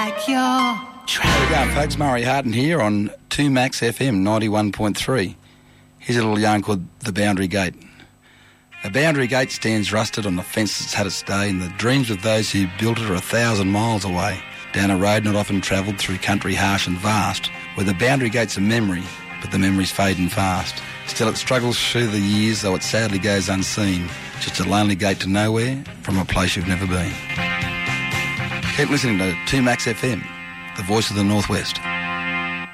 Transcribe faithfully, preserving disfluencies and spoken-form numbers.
How we going, folks? Murray Harden here on two Max F M ninety-one point three. Here's a little yarn called The Boundary Gate. A boundary gate stands rusted on a fence that's had its day, and the dreams of those who built it are a thousand miles away, down a road not often travelled through country harsh and vast, where the boundary gate's a memory, but the memory's fading fast. Still it struggles through the years, though it sadly goes unseen, just a lonely gate to nowhere from a place you've never been. Keep listening to two Max F M, the voice of the Northwest.